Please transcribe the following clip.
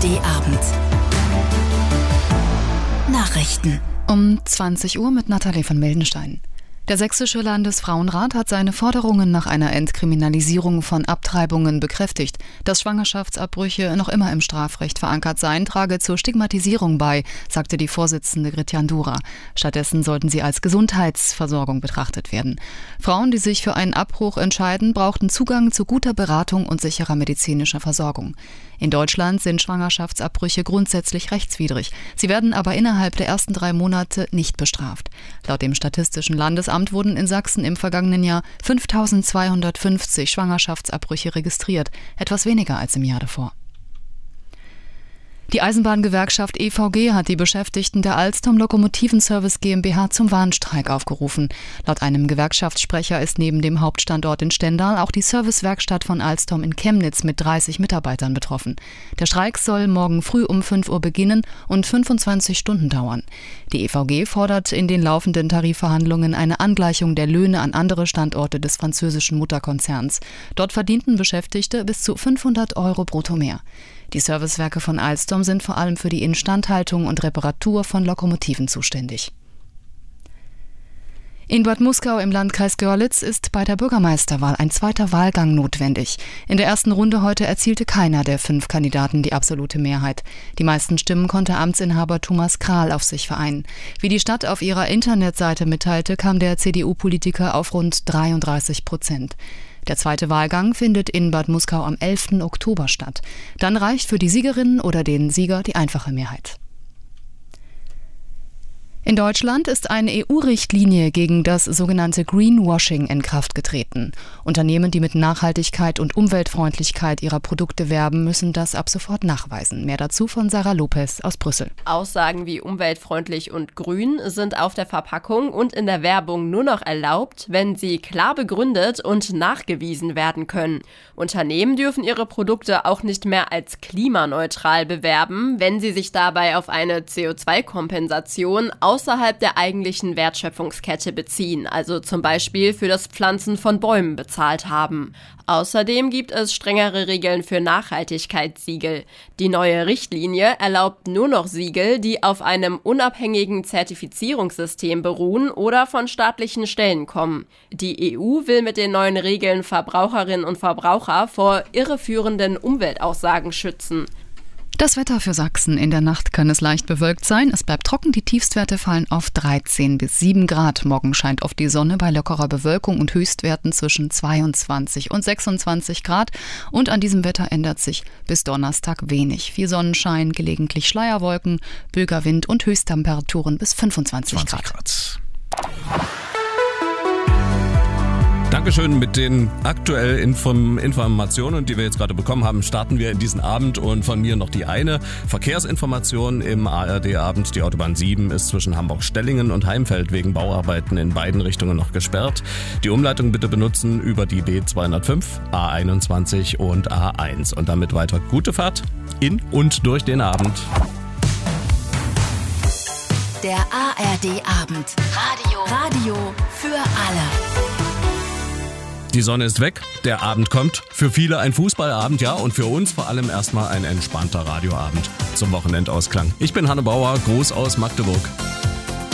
ARD-Abend. Nachrichten. Um 20 Uhr mit Nathalie von Mildenstein. Der Sächsische Landesfrauenrat hat seine Forderungen nach einer Entkriminalisierung von Abtreibungen bekräftigt. Dass Schwangerschaftsabbrüche noch immer im Strafrecht verankert seien, trage zur Stigmatisierung bei, sagte die Vorsitzende Gritjan Dura. Stattdessen sollten sie als Gesundheitsversorgung betrachtet werden. Frauen, die sich für einen Abbruch entscheiden, brauchten Zugang zu guter Beratung und sicherer medizinischer Versorgung. In Deutschland sind Schwangerschaftsabbrüche grundsätzlich rechtswidrig. Sie werden aber innerhalb der ersten 3 Monate nicht bestraft. Laut dem Statistischen Landesamt wurden in Sachsen im vergangenen Jahr 5.250 Schwangerschaftsabbrüche registriert, etwas weniger als im Jahr davor. Die Eisenbahngewerkschaft EVG hat die Beschäftigten der Alstom Lokomotivenservice GmbH zum Warnstreik aufgerufen. Laut einem Gewerkschaftssprecher ist neben dem Hauptstandort in Stendal auch die Servicewerkstatt von Alstom in Chemnitz mit 30 Mitarbeitern betroffen. Der Streik soll morgen früh um 5 Uhr beginnen und 25 Stunden dauern. Die EVG fordert in den laufenden Tarifverhandlungen eine Angleichung der Löhne an andere Standorte des französischen Mutterkonzerns. Dort verdienten Beschäftigte bis zu 500 € brutto mehr. Die Servicewerke von Alstom sind vor allem für die Instandhaltung und Reparatur von Lokomotiven zuständig. In Bad Muskau im Landkreis Görlitz ist bei der Bürgermeisterwahl ein zweiter Wahlgang notwendig. In der ersten Runde heute erzielte keiner der 5 Kandidaten die absolute Mehrheit. Die meisten Stimmen konnte Amtsinhaber Thomas Krahl auf sich vereinen. Wie die Stadt auf ihrer Internetseite mitteilte, kam der CDU-Politiker auf rund 33%. Der zweite Wahlgang findet in Bad Muskau am 11. Oktober statt. Dann reicht für die Siegerin oder den Sieger die einfache Mehrheit. In Deutschland ist eine EU-Richtlinie gegen das sogenannte Greenwashing in Kraft getreten. Unternehmen, die mit Nachhaltigkeit und Umweltfreundlichkeit ihrer Produkte werben, müssen das ab sofort nachweisen. Mehr dazu von Sarah Lopez aus Brüssel. Aussagen wie umweltfreundlich und grün sind auf der Verpackung und in der Werbung nur noch erlaubt, wenn sie klar begründet und nachgewiesen werden können. Unternehmen dürfen ihre Produkte auch nicht mehr als klimaneutral bewerben, wenn sie sich dabei auf eine CO2-Kompensation außerhalb der eigentlichen Wertschöpfungskette beziehen, also zum Beispiel für das Pflanzen von Bäumen bezahlt haben. Außerdem gibt es strengere Regeln für Nachhaltigkeitssiegel. Die neue Richtlinie erlaubt nur noch Siegel, die auf einem unabhängigen Zertifizierungssystem beruhen oder von staatlichen Stellen kommen. Die EU will mit den neuen Regeln Verbraucherinnen und Verbraucher vor irreführenden Umweltaussagen schützen. Das Wetter für Sachsen. In der Nacht kann es leicht bewölkt sein. Es bleibt trocken. Die Tiefstwerte fallen auf 13 bis 7 Grad. Morgen scheint oft die Sonne bei lockerer Bewölkung und Höchstwerten zwischen 22 und 26 Grad. Und an diesem Wetter ändert sich bis Donnerstag wenig. Viel Sonnenschein, gelegentlich Schleierwolken, böiger Wind und Höchsttemperaturen bis 25 Grad. Dankeschön. Mit den aktuellen Informationen, die wir jetzt gerade bekommen haben, starten wir in diesen Abend. Und von mir noch die eine Verkehrsinformation im ARD-Abend. Die Autobahn 7 ist zwischen Hamburg-Stellingen und Heimfeld wegen Bauarbeiten in beiden Richtungen noch gesperrt. Die Umleitung bitte benutzen über die B205, A21 und A1. Und damit weiter gute Fahrt in und durch den Abend. Der ARD-Abend. Radio für alle. Die Sonne ist weg, der Abend kommt. Für viele ein Fußballabend, ja, und für uns vor allem erstmal ein entspannter Radioabend zum Wochenendausklang. Ich bin Hanne Bauer, Gruß aus Magdeburg.